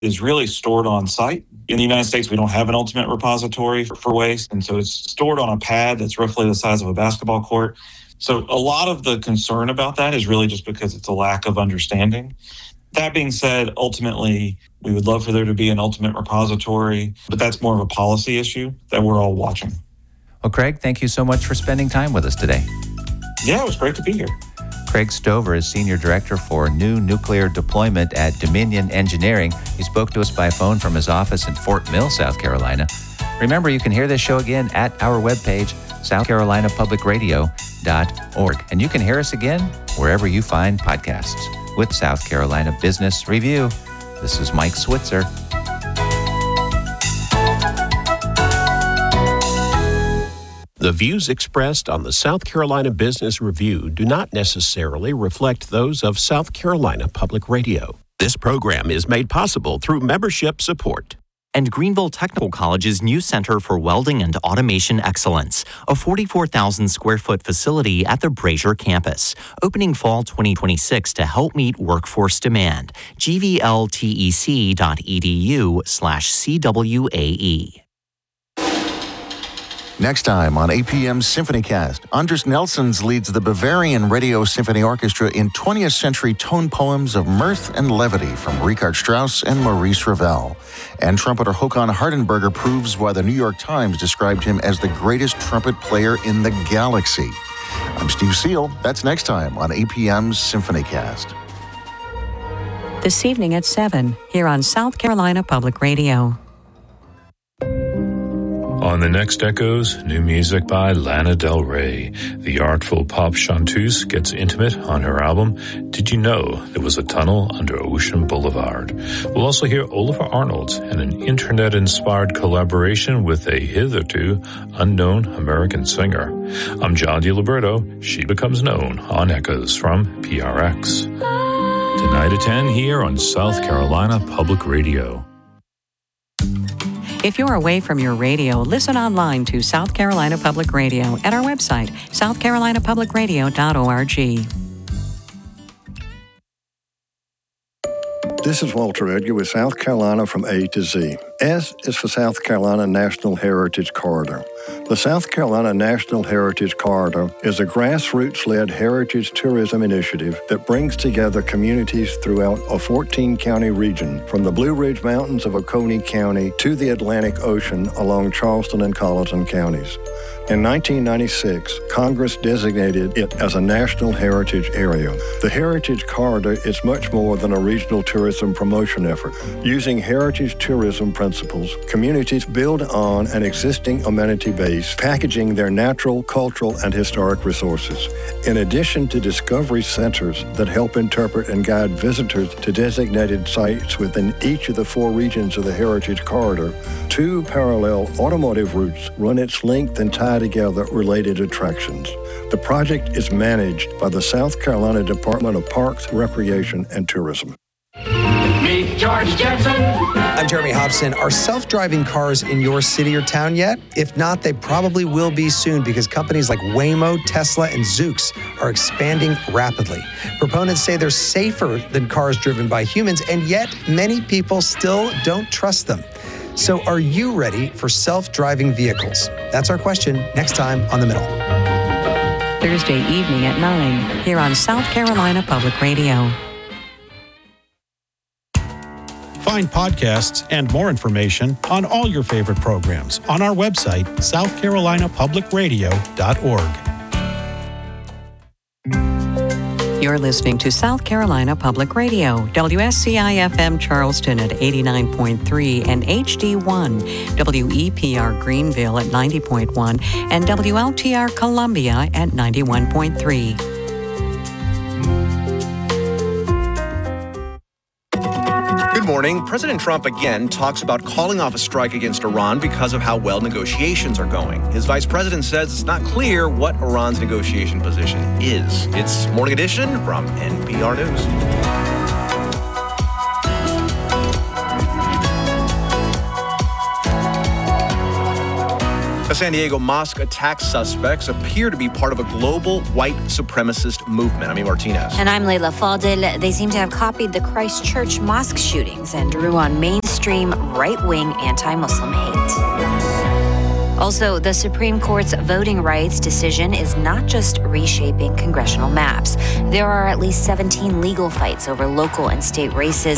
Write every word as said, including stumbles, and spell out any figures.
is really stored on site. In the United States, we don't have an ultimate repository for, for waste, and so it's stored on a pad that's roughly the size of a basketball court. So a lot of the concern about that is really just because it's a lack of understanding. That being said, ultimately, we would love for there to be an ultimate repository, but that's more of a policy issue that we're all watching. Well, Craig, thank you so much for spending time with us today. Yeah, it was great to be here. Craig Stover is Senior Director for New Nuclear Deployment at Dominion Engineering. He spoke to us by phone from his office in Fort Mill, South Carolina. Remember, you can hear this show again at our webpage, south carolina public radio dot org. And you can hear us again wherever you find podcasts. With South Carolina Business Review, this is Mike Switzer. The views expressed on the South Carolina Business Review do not necessarily reflect those of South Carolina Public Radio. This program is made possible through membership support. And Greenville Technical College's new Center for Welding and Automation Excellence, a forty-four thousand square foot facility at the Brazier campus, opening fall twenty twenty-six to help meet workforce demand. G V L tec dot e d u slash C W A E. Next time on A P M's SymphonyCast, Anders Nelsons leads the Bavarian Radio Symphony Orchestra in twentieth century tone poems of mirth and levity from Richard Strauss and Maurice Ravel. And trumpeter Håkan Hardenberger proves why the New York Times described him as the greatest trumpet player in the galaxy. I'm Steve Seal. That's next time on A P M's SymphonyCast. This evening at seven, here on South Carolina Public Radio. On the next Echoes, new music by Lana Del Rey. The artful pop chanteuse gets intimate on her album, Did You Know There Was a Tunnel Under Ocean Boulevard? We'll also hear Oliver Arnold and an internet-inspired collaboration with a hitherto unknown American singer. I'm John DiLiberto. She becomes known on Echoes from P R X. Tonight at ten here on South Carolina Public Radio. If you're away from your radio, listen online to South Carolina Public Radio at our website, south carolina public radio dot org. This is Walter Edgar with South Carolina from A to Z. S is for South Carolina National Heritage Corridor. The South Carolina National Heritage Corridor is a grassroots-led heritage tourism initiative that brings together communities throughout a fourteen-county region, from the Blue Ridge Mountains of Oconee County to the Atlantic Ocean along Charleston and Colleton counties. In nineteen ninety-six, Congress designated it as a National Heritage Area. The Heritage Corridor is much more than a regional tourism promotion effort. Using heritage tourism principles, communities build on an existing amenity base, packaging their natural, cultural, and historic resources. In addition to discovery centers that help interpret and guide visitors to designated sites within each of the four regions of the Heritage Corridor, two parallel automotive routes run its length and tie together related attractions. The project is managed by the South Carolina Department of Parks, Recreation, and Tourism. Meet George Jetson. I'm Jeremy Hobson. Are self-driving cars in your city or town yet? If not, they probably will be soon because companies like Waymo, Tesla, and Zoox are expanding rapidly. Proponents say they're safer than cars driven by humans, and yet many people still don't trust them. So are you ready for self-driving vehicles? That's our question next time on The Middle. Thursday evening at nine, here on South Carolina Public Radio. Find podcasts and more information on all your favorite programs on our website, south carolina public radio dot org. You're listening to South Carolina Public Radio, W S C I F M Charleston at eighty-nine point three and H D one, W E P R Greenville at ninety point one, and W L T R Columbia at ninety-one point three. Good morning. President Trump again talks about calling off a strike against Iran because of how well negotiations are going. His vice president says it's not clear what Iran's negotiation position is. It's Morning Edition from N P R News. A San Diego mosque attack suspects appear to be part of a global white supremacist movement. I'm E. Martinez. And I'm Leila Fadel. They seem to have copied the Christchurch mosque shootings and drew on mainstream right-wing anti-Muslim hate. Also, the Supreme Court's voting rights decision is not just reshaping congressional maps. There are at least seventeen legal fights over local and state races